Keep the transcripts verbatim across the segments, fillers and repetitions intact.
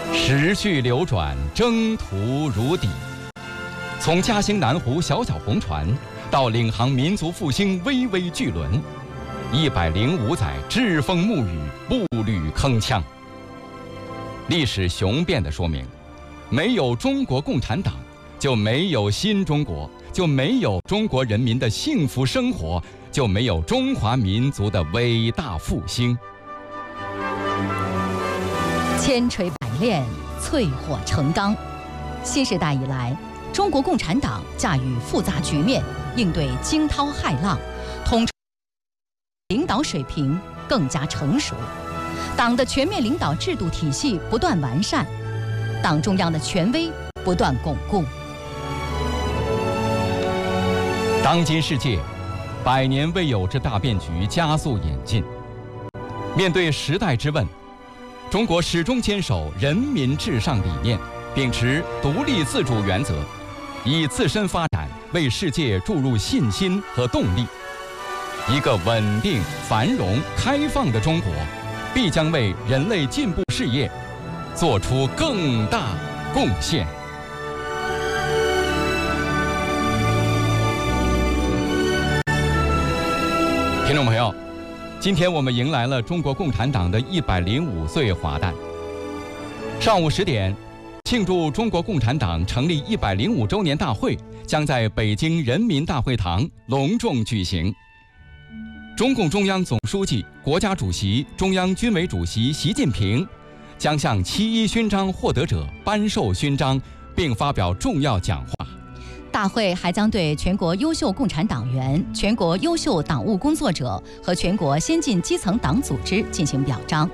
时序流转，征途如砥。从嘉兴南湖小小红船，到领航民族复兴巍巍巨轮，一百零五载栉风沐雨，步履铿锵。历史雄辩地说明，没有中国共产党，就没有新中国，就没有中国人民的幸福生活，就没有中华民族的伟大复兴。 千锤百炼，淬火成钢。新时代以来，中国共产党驾驭复杂局面，应对惊涛骇浪，统领导水平更加成熟，党的全面领导制度体系不断完善，党中央的权威不断巩固。 当今世界，百年未有之大变局加速演进。面对时代之问，中国始终坚守人民至上理念，秉持独立自主原则，以自身发展为世界注入信心和动力。一个稳定、繁荣、开放的中国，必将为人类进步事业做出更大贡献。听众朋友，今天我们迎来了中国共产党的一百零五岁华诞。上午十点，庆祝中国共产党成立一百零五周年大会将在北京人民大会堂隆重举行。中共中央总书记、国家主席、中央军委主席习近平将向七一勋章获得者颁授勋章，并发表重要讲话。 大会还将对全国优秀共产党员、全国优秀党务工作者和全国先进基层党组织进行表彰。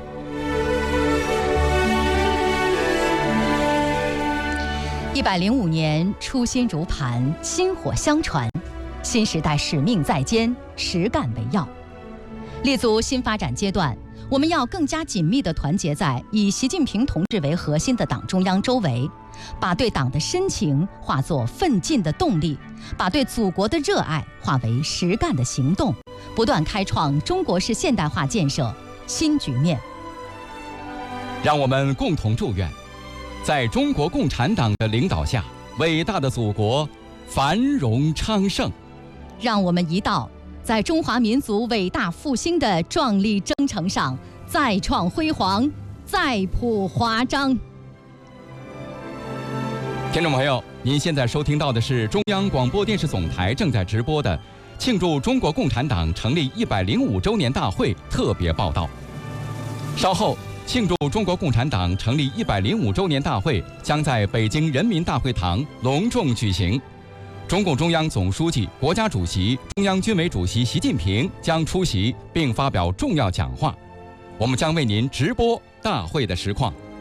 一百零五年，初心如磐，薪火相传。新时代使命在肩，实干为要。立足新发展阶段，我们要更加紧密地团结在以习近平同志为核心的党中央周围，把对党的深情化作奋进的动力，把对祖国的热爱化为实干的行动，不断开创中国式现代化建设新局面。 让我们共同祝愿，在中国共产党的领导下，伟大的祖国繁荣昌盛。 让我们一道在中华民族伟大复兴的壮丽征程上再创辉煌，再谱华章。 听众朋友，您现在收听到的是中央广播电视总台正在直播的庆祝中国共产党成立一百零五周年大会特别报道。稍后，庆祝中国共产党成立一百零五周年大会将在北京人民大会堂隆重举行。中共中央总书记、国家主席、中央军委主席习近平将出席并发表重要讲话。我们将为您直播大会的实况。